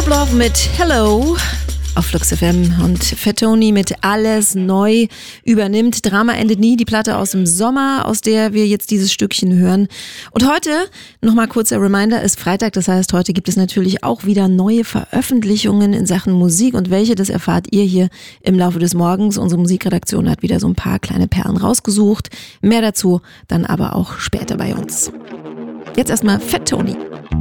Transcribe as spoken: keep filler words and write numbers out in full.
Love mit Hello auf Flux F M und Fat Tony mit Alles neu übernimmt. Drama endet nie, die Platte aus dem Sommer, aus der wir jetzt dieses Stückchen hören. Und heute, nochmal kurzer Reminder, ist Freitag, das heißt, heute gibt es natürlich auch wieder neue Veröffentlichungen in Sachen Musik und welche, das erfahrt ihr hier im Laufe des Morgens. Unsere Musikredaktion hat wieder so ein paar kleine Perlen rausgesucht. Mehr dazu dann aber auch später bei uns. Jetzt erstmal Fat Tony.